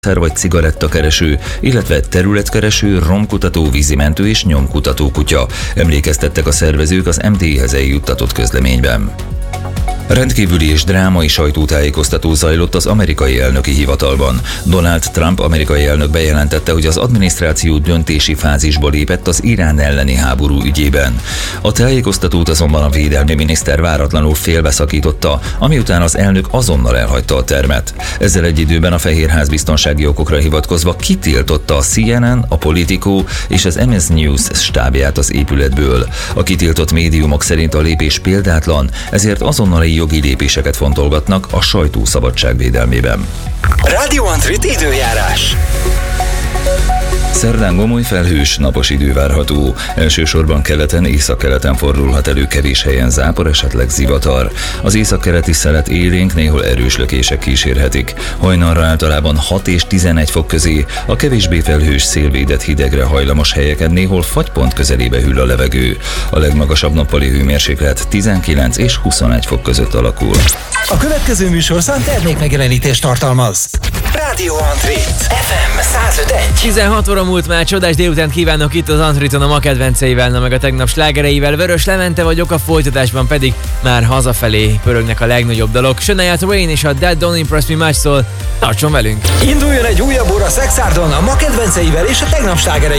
vagy cigarettakereső, illetve területkereső, romkutató, vízimentő és nyomkutató kutya, emlékeztettek a szervezők az MTI-hez eljuttatott közleményben. Rendkívüli és drámai sajtótájékoztató zajlott az amerikai elnöki hivatalban. Donald Trump amerikai elnök bejelentette, hogy az adminisztráció döntési fázisba lépett az Irán elleni háború ügyében. A tájékoztatót azonban a védelmi miniszter váratlanul félbeszakította, amiután az elnök azonnal elhagyta a termet. Ezzel egy időben a Fehérház biztonsági okokra hivatkozva kitiltotta a CNN, a Politico és az MS News stábját az épületből. A kitiltott médiumok szerint a lépés példátlan, ezért azonnali jogi lépéseket fontolgatnak a sajtószabadság védelmében. Radio Antrit időjárás. Szerdán gomoly felhős, napos idő várható. Elsősorban keleten, északkeleten fordulhat elő kevés helyen zápor, esetleg zivatar. Az északkeleti szelet élénk, néhol erős lökések kísérhetik. Hajnalra általában 6 és 11 fok közé, a kevésbé felhős szélvédett hidegre hajlamos helyeken néhol fagypont közelébe hűl a levegő. A legmagasabb nappali hőmérséklet 19 és 21 fok között alakul. A következő műsorszám termékmegjelenítést tartalmaz. Radio Antrit FM 105.1. 16 óra múlt már, csodás délután kívánok itt az Antriton a ma kedvenceivel, na meg a tegnap slágereivel. Vörös Levente vagyok, a folytatásban pedig már hazafelé pörögnek a legnagyobb dalok. Shania Twain és a That Don't Impress Me Much-tól tartson velünk! Induljon egy újabb óra Szexárdon a ma kedvenceivel és a tegnap slágereivel.